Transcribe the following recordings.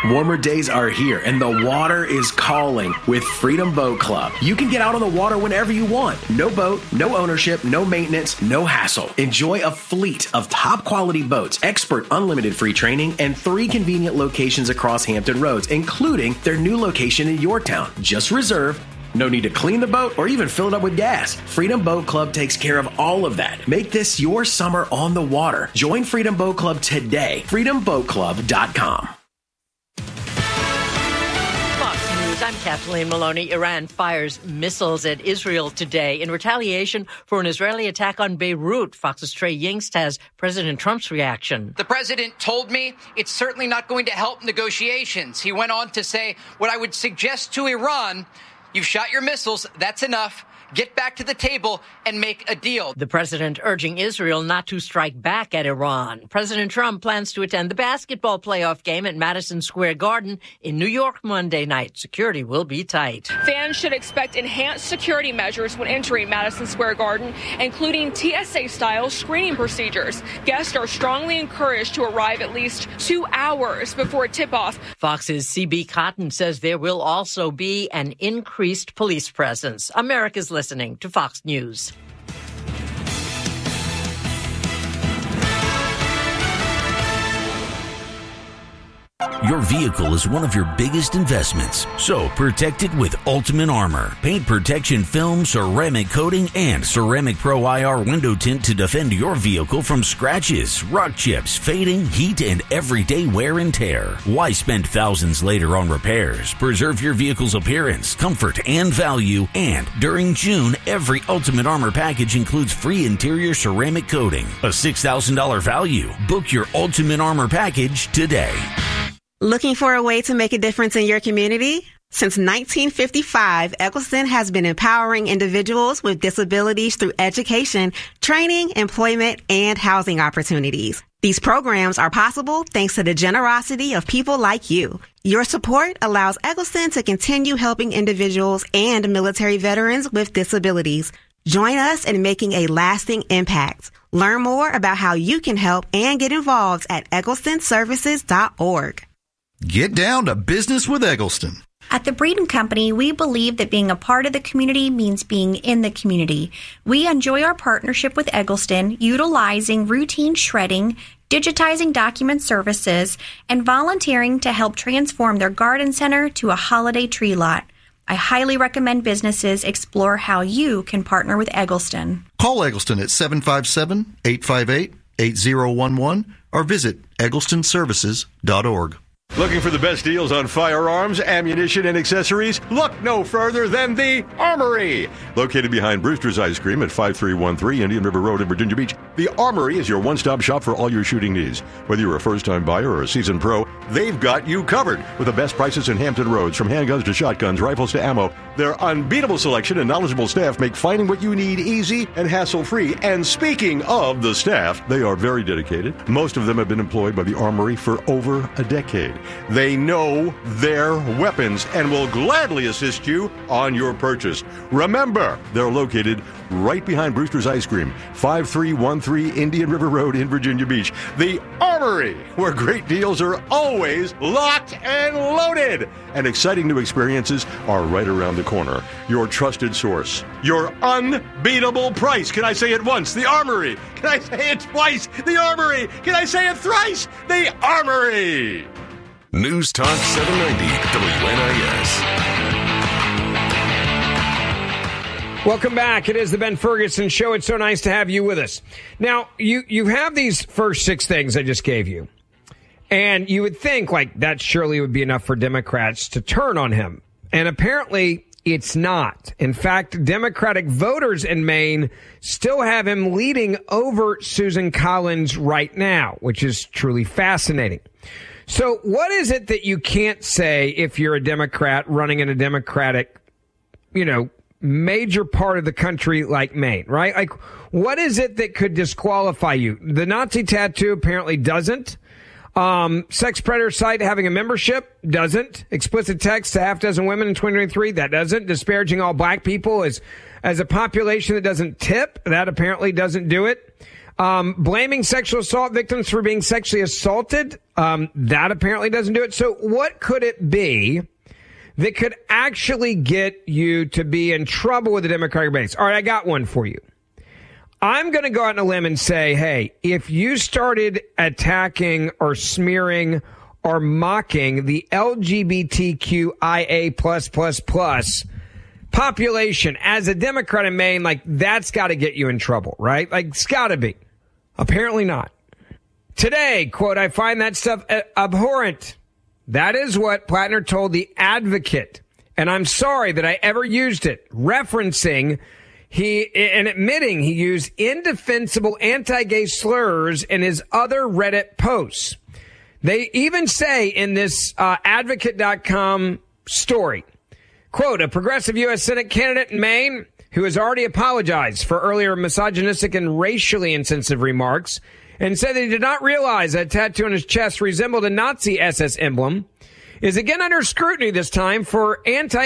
Warmer days are here and the water is calling with Freedom Boat Club. You can get out on the water whenever you want. No boat, no ownership, no maintenance, no hassle. Enjoy a fleet of top quality boats, expert unlimited free training, and 3 convenient locations across Hampton Roads, including their new location in Yorktown. Just reserve. No need to clean the boat or even fill it up with gas. Freedom Boat Club takes care of all of that. Make this your summer on the water. Join Freedom Boat Club today. FreedomBoatClub.com. I'm Kathleen Maloney. Iran fires missiles at Israel today in retaliation for an Israeli attack on Beirut. Fox's Trey Yingst has President Trump's reaction. The president told me it's certainly not going to help negotiations. He went on to say, what I would suggest to Iran, you've shot your missiles, that's enough. Get back to the table and make a deal. The president urging Israel not to strike back at Iran. President Trump plans to attend the basketball playoff game at Madison Square Garden in New York Monday night. Security will be tight. Fans should expect enhanced security measures when entering Madison Square Garden, including TSA-style screening procedures. Guests are strongly encouraged to arrive at least 2 hours before tip-off. Fox's CB Cotton says there will also be an increased police presence. America's listening to Fox News. Your vehicle is one of your biggest investments, so protect it with Ultimate Armor. Paint protection film, ceramic coating, and Ceramic Pro IR window tint to defend your vehicle from scratches, rock chips, fading, heat, and everyday wear and tear. Why spend thousands later on repairs? Preserve your vehicle's appearance, comfort, and value. And during June, every Ultimate Armor package includes free interior ceramic coating, a $6,000 value. Book your Ultimate Armor package today. Looking for a way to make a difference in your community? Since 1955, Eccleston has been empowering individuals with disabilities through education, training, employment, and housing opportunities. These programs are possible thanks to the generosity of people like you. Your support allows Eccleston to continue helping individuals and military veterans with disabilities. Join us in making a lasting impact. Learn more about how you can help and get involved at egglestonservices.org. Get down to business with Eggleston. At the Breeden Company, we believe that being a part of the community means being in the community. We enjoy our partnership with Eggleston, utilizing routine shredding, digitizing document services, and volunteering to help transform their garden center to a holiday tree lot. I highly recommend businesses explore how you can partner with Eggleston. Call Eggleston at 757-858-8011 or visit egglestonservices.org. Looking for the best deals on firearms, ammunition, and accessories? Look no further than the Armory. Located behind Brewster's Ice Cream at 5313 Indian River Road in Virginia Beach, the Armory is your one-stop shop for all your shooting needs. Whether you're a first-time buyer or a seasoned pro, they've got you covered with the best prices in Hampton Roads, from handguns to shotguns, rifles to ammo. Their unbeatable selection and knowledgeable staff make finding what you need easy and hassle-free. And speaking of the staff, they are very dedicated. Most of them have been employed by the Armory for over a decade. They know their weapons and will gladly assist you on your purchase. Remember, they're located right behind Brewster's Ice Cream, 5313 Indian River Road in Virginia Beach. The Armory, where great deals are always locked and loaded. And exciting new experiences are right around the corner. Your trusted source. Your unbeatable price. Can I say it once? The Armory. Can I say it twice? The Armory. Can I say it thrice? The Armory. News Talk 790 WNIS. Welcome back. It is the Ben Ferguson Show. It's so nice to have you with us. Now, you have these first 6 things I just gave you. And you would think, like, that surely would be enough for Democrats to turn on him. And apparently, it's not. In fact, Democratic voters in Maine still have him leading over Susan Collins right now, which is truly fascinating. So what is it that you can't say if you're a Democrat running in a Democratic, major part of the country like Maine, right? Like, what is it that could disqualify you? The Nazi tattoo apparently doesn't. Sex predator site having a membership doesn't. Explicit text to half dozen women in 2023, that doesn't. Disparaging all black people as a population that doesn't tip, that apparently doesn't do it. Blaming sexual assault victims for being sexually assaulted, that apparently doesn't do it. So what could it be that could actually get you to be in trouble with the Democratic base? All right, I got one for you. I'm going to go out on a limb and say, hey, if you started attacking or smearing or mocking the LGBTQIA+++ population as a Democrat in Maine, like, that's got to get you in trouble, right? Like, it's got to be. Apparently not. Today, quote, I find that stuff abhorrent. That is what Plattner told The Advocate. And I'm sorry that I ever used it, referencing and admitting he used indefensible anti-gay slurs in his other Reddit posts. They even say in this advocate.com story, quote, a progressive U.S. Senate candidate in Maine who has already apologized for earlier misogynistic and racially insensitive remarks and said that he did not realize that a tattoo on his chest resembled a Nazi SS emblem, is again under scrutiny this time for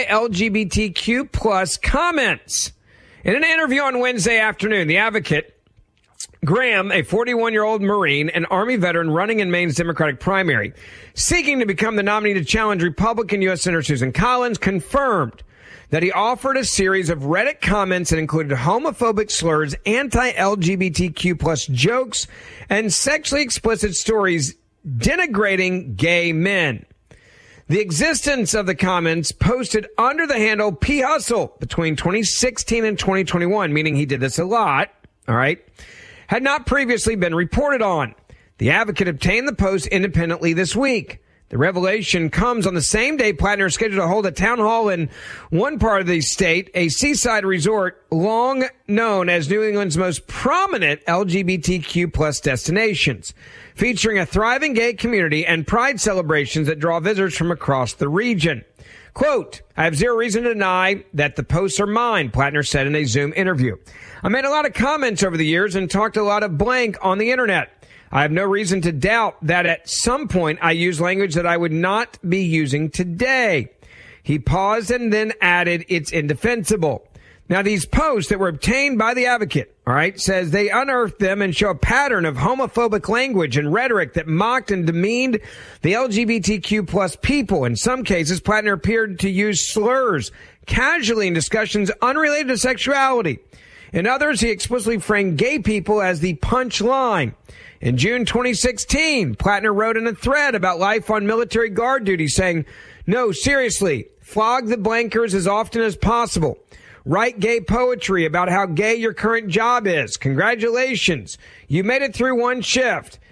anti-LGBTQ plus comments. In an interview on Wednesday afternoon, The Advocate, Graham, a 41-year-old Marine and Army veteran running in Maine's Democratic primary, seeking to become the nominee to challenge Republican U.S. Senator Susan Collins, confirmed that he offered a series of Reddit comments that included homophobic slurs, anti-LGBTQ plus jokes, and sexually explicit stories denigrating gay men. The existence of the comments posted under the handle P. Hustle between 2016 and 2021, meaning he did this a lot, all right, had not previously been reported on. The Advocate obtained the post independently this week. The revelation comes on the same day Plattner is scheduled to hold a town hall in one part of the state, a seaside resort long known as New England's most prominent LGBTQ plus destinations, featuring a thriving gay community and pride celebrations that draw visitors from across the region. Quote, I have zero reason to deny that the posts are mine, Plattner said in a Zoom interview. I made a lot of comments over the years and talked a lot of blank on the internet. I have no reason to doubt that at some point I used language that I would not be using today. He paused and then added, it's indefensible. Now, these posts that were obtained by The Advocate, all right, says they unearthed them and show a pattern of homophobic language and rhetoric that mocked and demeaned the LGBTQ plus people. In some cases, Plattner appeared to use slurs casually in discussions unrelated to sexuality. In others, he explicitly framed gay people as the punchline. In June 2016, Plattner wrote in a thread about life on military guard duty saying, no, seriously, flog the blankers as often as possible. Write gay poetry about how gay your current job is. Congratulations. You made it through one shift.